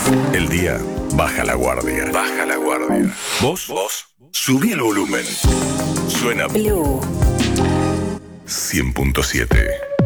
El día baja la guardia. Baja la guardia. Vos subí el volumen. Suena Blue 100.7.